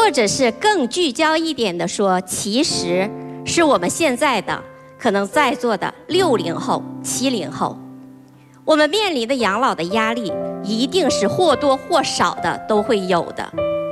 或者是更聚焦一点的说，其实是我们现在的可能在座的60后、70后，我们面临的养老的压力一定是或多或少的都会有的。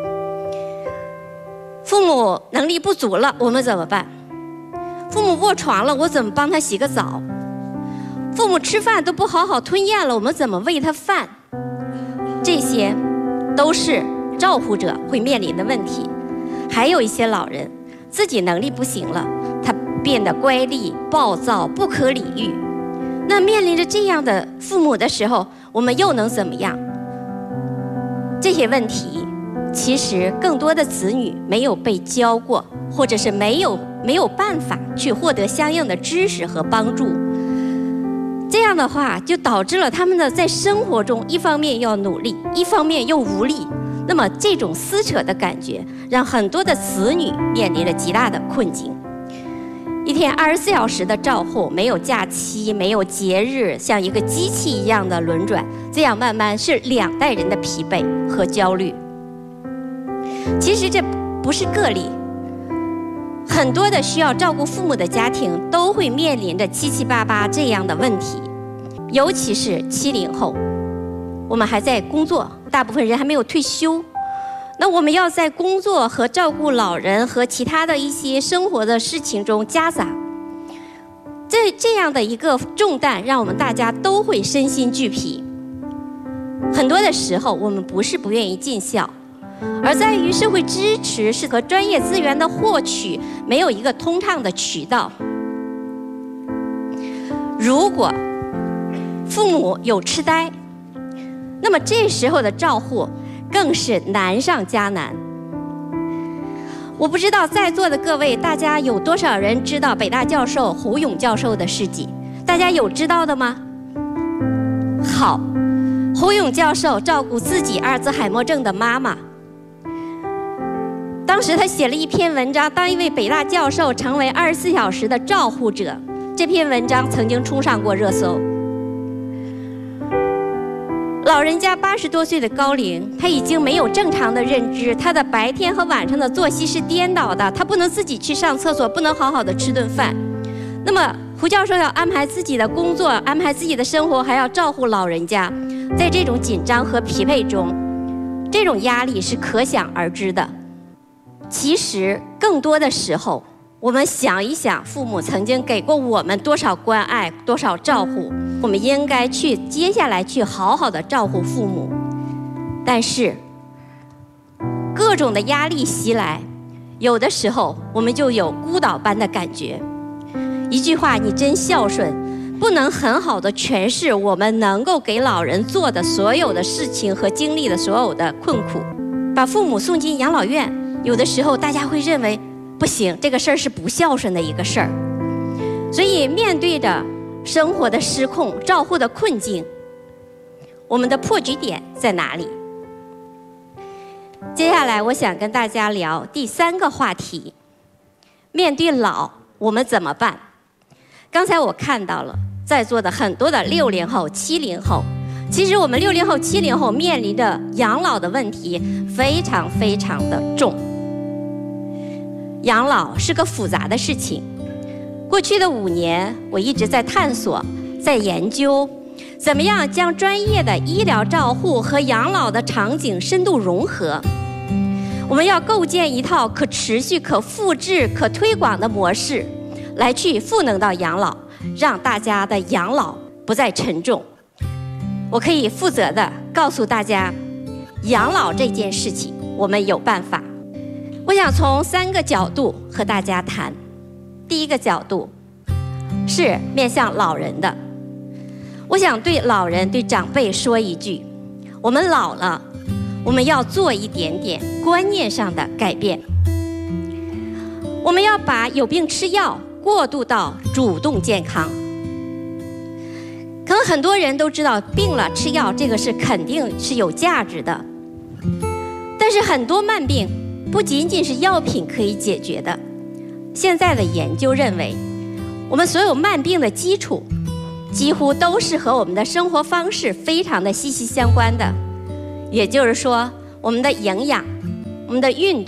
父母能力不足了，我们怎么办？父母卧床了，我怎么帮他洗个澡？父母吃饭都不好好吞咽了，我们怎么喂他饭？这些都是照护者会面临的问题。还有一些老人自己能力不行了，他变得乖戾、暴躁、不可理喻。那面临着这样的父母的时候，我们又能怎么样？这些问题其实更多的子女没有被教过，或者是没有办法去获得相应的知识和帮助。这样的话就导致了他们的在生活中一方面要努力，一方面又无力。那么这种撕扯的感觉让很多的子女面临着极大的困境。一天24小时的照护，没有假期，没有节日，像一个机器一样的轮转，这样慢慢是2代人的疲惫和焦虑。其实这不是个例，很多的需要照顾父母的家庭都会面临着七七八八这样的问题，尤其是70后，我们还在工作，大部分人还没有退休。那我们要在工作和照顾老人和其他的一些生活的事情中夹杂，这样的一个重担让我们大家都会身心俱疲。很多的时候我们不是不愿意尽孝，而在于社会支持是和专业资源的获取没有一个通畅的渠道。如果父母有痴呆，那么这时候的照护更是难上加难。我不知道在座的各位，大家有多少人知道北大教授胡勇教授的事迹？大家有知道的吗？好，胡勇教授照顾自己阿尔兹海默症的妈妈，当时他写了一篇文章，当一位北大教授成为24小时的照护者，这篇文章曾经冲上过热搜。老人家80多岁的高龄，他已经没有正常的认知，他的白天和晚上的作息是颠倒的，他不能自己去上厕所，不能好好的吃顿饭。那么胡教授要安排自己的工作，安排自己的生活，还要照顾老人家，在这种紧张和疲惫中，这种压力是可想而知的。其实更多的时候，我们想一想，父母曾经给过我们多少关爱，多少照顾，我们应该接下来去好好的照顾父母。但是各种的压力袭来，有的时候我们就有孤岛般的感觉。一句话，你真孝顺，不能很好的诠释我们能够给老人做的所有的事情和经历的所有的困苦。把父母送进养老院，有的时候大家会认为不行，这个事儿是不孝顺的一个事儿。所以面对着生活的失控、照护的困境，我们的破局点在哪里？接下来我想跟大家聊第3个话题，面对老我们怎么办？刚才我看到了在座的很多的60后、70后，其实我们60后、70后面临着养老的问题非常非常的重。养老是个复杂的事情，过去的5年，我一直在探索，在研究，怎么样将专业的医疗照护和养老的场景深度融合。我们要构建一套可持续、可复制、可推广的模式，来去赋能到养老，让大家的养老不再沉重。我可以负责的告诉大家，养老这件事情，我们有办法。我想从3个角度和大家谈。第一个角度是面向老人的，我想对老人、对长辈说一句：我们老了，我们要做一点点观念上的改变。我们要把有病吃药过渡到主动健康。可能很多人都知道，病了吃药这个是肯定是有价值的，但是很多慢病不仅仅是药品可以解决的。现在的研究认为，我们所有慢病的基础几乎都是和我们的生活方式非常的息息相关的。也就是说，我们的营养、我们的运动、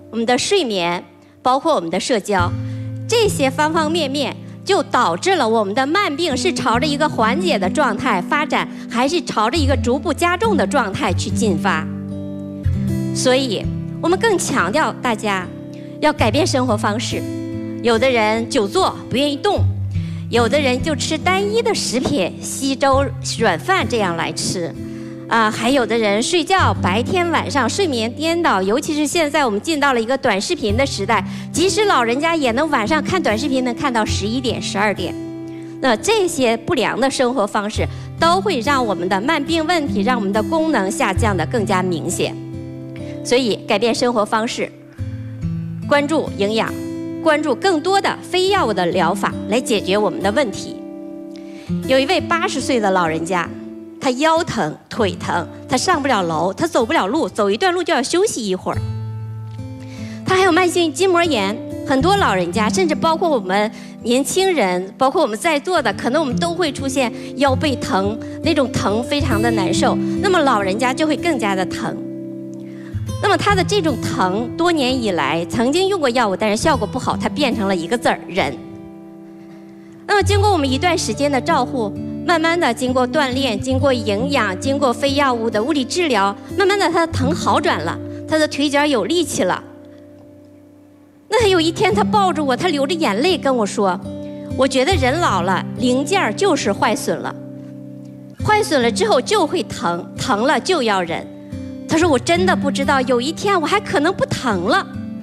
我们的睡眠，包括我们的社交，这些方方面面就导致了我们的慢病是朝着一个缓解的状态发展，还是朝着一个逐步加重的状态去进发。所以我们更强调大家要改变生活方式。有的人久坐不愿意动，有的人就吃单一的食品，稀粥软饭这样来吃，还有的人睡觉白天晚上睡眠颠倒，尤其是现在我们进到了一个短视频的时代，即使老人家也能晚上看短视频，能看到11点、12点。那这些不良的生活方式都会让我们的慢病问题，让我们的功能下降得更加明显。所以改变生活方式，关注营养，关注更多的非药物的疗法来解决我们的问题。有一位80岁的老人家，他腰疼腿疼，他上不了楼，他走不了路，走一段路就要休息一会儿。他还有慢性筋膜炎，很多老人家甚至包括我们年轻人，包括我们在座的，可能我们都会出现腰背疼，那种疼非常的难受，那么老人家就会更加的疼。那么他的这种疼多年以来曾经用过药物，但是效果不好，他变成了一个字儿忍。那么经过我们一段时间的照护，慢慢的经过锻炼，经过营养，经过非药物的物理治疗，慢慢的他的疼好转了，他的腿脚有力气了。那有一天他抱着我，他流着眼泪跟我说，我觉得人老了零件就是坏损了，坏损了之后就会疼，疼了就要忍。他说我真的不知道有一天我还可能不疼了。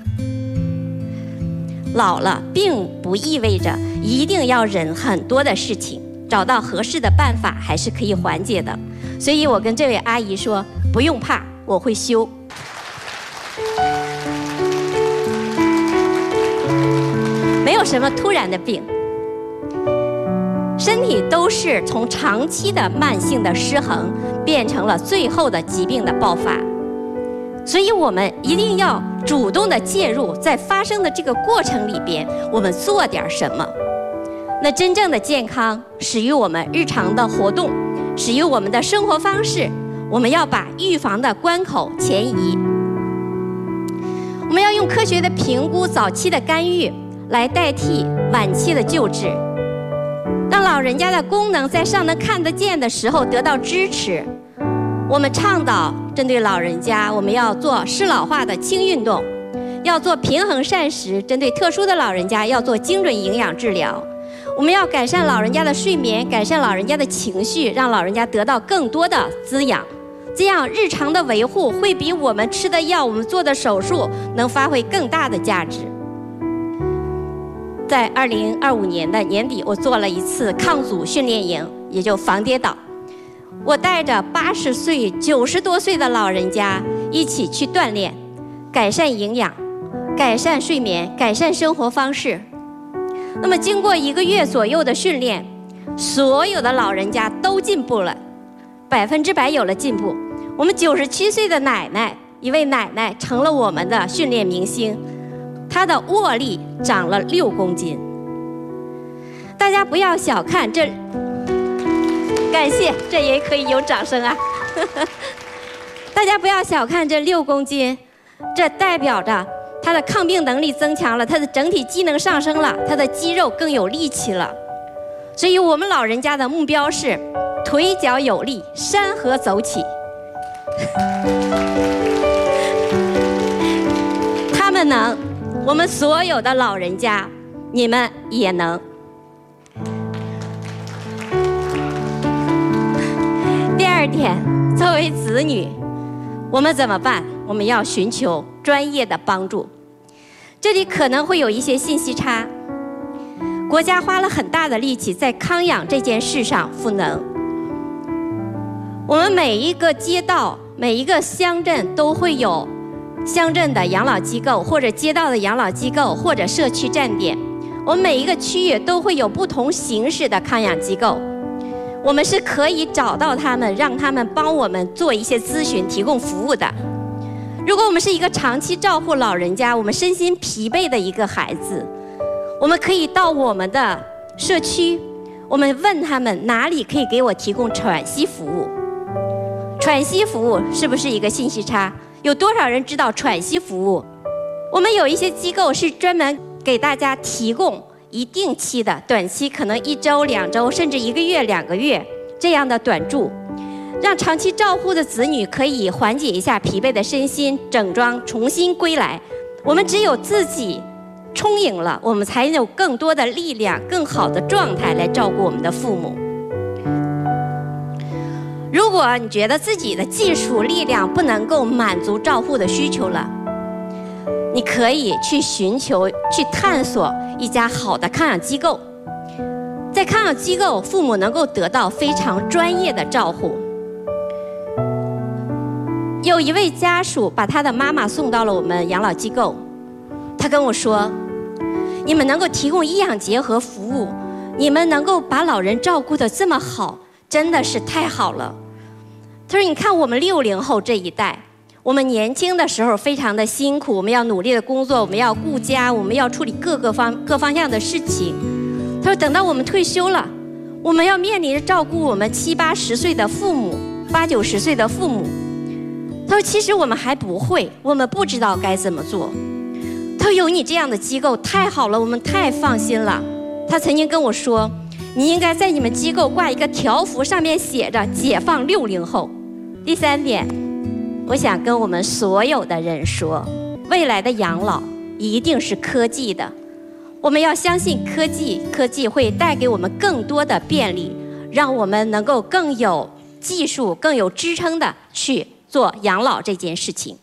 老了并不意味着一定要忍很多的事情，找到合适的办法还是可以缓解的。所以我跟这位阿姨说，不用怕，我会修。没有什么突然的病，身体都是从长期的慢性的失衡变成了最后的疾病的爆发。所以我们一定要主动的介入，在发生的这个过程里边，我们做点什么。那真正的健康始于我们日常的活动，始于我们的生活方式。我们要把预防的关口前移，我们要用科学的评估、早期的干预来代替晚期的救治，让老人家的功能在尚能看得见的时候得到支持。我们倡导针对老人家，我们要做适老化的轻运动，要做平衡膳食，针对特殊的老人家要做精准营养治疗。我们要改善老人家的睡眠，改善老人家的情绪，让老人家得到更多的滋养，这样日常的维护会比我们吃的药、我们做的手术能发挥更大的价值。在2025年的年底，我做了一次抗阻训练营，也就防跌倒。我带着80岁、90多岁的老人家一起去锻炼，改善营养，改善睡眠，改善生活方式。那么经过1个月左右的训练，所有的老人家都进步了，100%有了进步。我们97岁的奶奶，一位奶奶成了我们的训练明星，她的握力长了6公斤。大家不要小看这，感谢，这也可以有掌声啊！大家不要小看这6公斤，这代表着他的抗病能力增强了，他的整体机能上升了，他的肌肉更有力气了。所以我们老人家的目标是腿脚有力，山河走起。他们能，我们所有的老人家，你们也能。第2点，作为子女，我们怎么办？我们要寻求专业的帮助。这里可能会有一些信息差，国家花了很大的力气在康养这件事上赋能。我们每一个街道、每一个乡镇都会有乡镇的养老机构，或者街道的养老机构，或者社区站点。我们每一个区域都会有不同形式的康养机构，我们是可以找到他们，让他们帮我们做一些咨询，提供服务的。如果我们是一个长期照顾老人家，我们身心疲惫的一个孩子，我们可以到我们的社区，我们问他们哪里可以给我提供喘息服务。喘息服务是不是一个信息差？有多少人知道喘息服务？ 我们有一些机构是专门给大家提供一定期的短期，可能1周、2周，甚至1个月、2个月这样的短住，让长期照护的子女可以缓解一下疲惫的身心，整装重新归来。我们只有自己充盈了，我们才有更多的力量、更好的状态来照顾我们的父母。如果你觉得自己的技术力量不能够满足照护的需求了，你可以去寻求、去探索一家好的康养机构。在康养机构，父母能够得到非常专业的照护。有一位家属把他的妈妈送到了我们养老机构，他跟我说：“你们能够提供医养结合服务，你们能够把老人照顾得这么好，真的是太好了。”他说：“你看我们60后这一代。”我们年轻的时候非常的辛苦，我们要努力的工作，我们要顾家，我们要处理各方向的事情。他说等到我们退休了，我们要面临着照顾我们70、80岁的父母，80、90岁的父母。他说其实我们还不会，我们不知道该怎么做。他说有你这样的机构太好了，我们太放心了。他曾经跟我说，你应该在你们机构挂一个条幅，上面写着解放60后。第3点，我想跟我们所有的人说，未来的养老一定是科技的，我们要相信科技，科技会带给我们更多的便利，让我们能够更有技术、更有支撑的去做养老这件事情。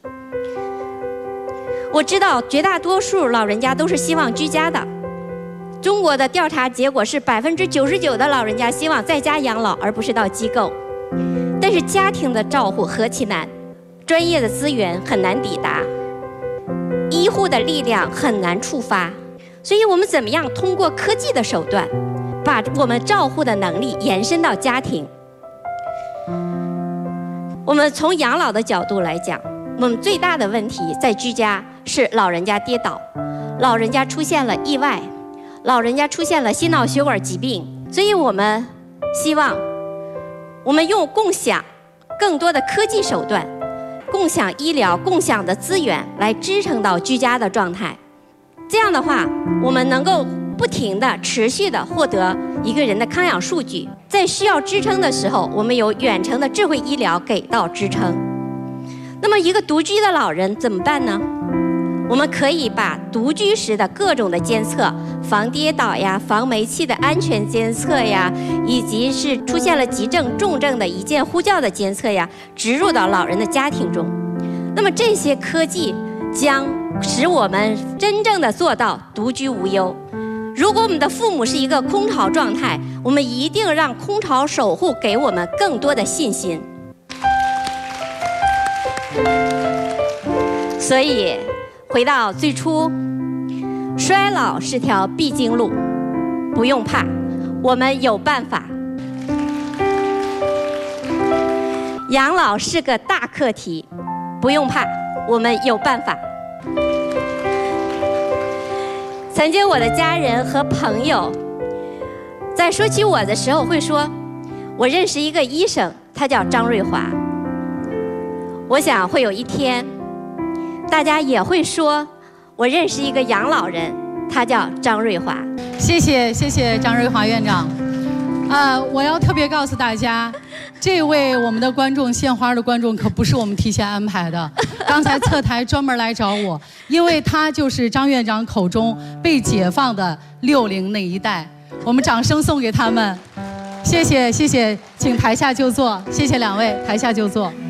我知道绝大多数老人家都是希望居家的，中国的调查结果是99%的老人家希望在家养老，而不是到机构。但是家庭的照护何其难，专业的资源很难抵达，医护的力量很难触发，所以我们怎么样通过科技的手段，把我们照护的能力延伸到家庭？我们从养老的角度来讲，我们最大的问题在居家是老人家跌倒，老人家出现了意外，老人家出现了心脑血管疾病，所以我们希望我们用共享更多的科技手段，共享医疗、共享的资源来支撑到居家的状态。这样的话，我们能够不停地、持续地获得一个人的康养数据，在需要支撑的时候，我们有远程的智慧医疗给到支撑。那么一个独居的老人怎么办呢？我们可以把独居时的各种的监测，防跌倒呀、防煤气的安全监测呀，以及是出现了急症、重症的一键呼叫的监测呀，植入到老人的家庭中。那么这些科技将使我们真正的做到独居无忧。如果我们的父母是一个空巢状态，我们一定让空巢守护给我们更多的信心。所以回到最初，衰老是条必经路，不用怕，我们有办法。养老是个大课题，不用怕，我们有办法。曾经我的家人和朋友在说起我的时候会说，我认识一个医生，他叫张瑞华。我想会有一天，大家也会说，我认识一个养老人，他叫张瑞华。 谢谢张瑞华院长。我要特别告诉大家，这位我们的观众献花的观众可不是我们提前安排的，刚才侧台专门来找我，因为他就是张院长口中被解放的60那一代。我们掌声送给他们，谢谢，请台下就坐，谢谢2位，台下就坐。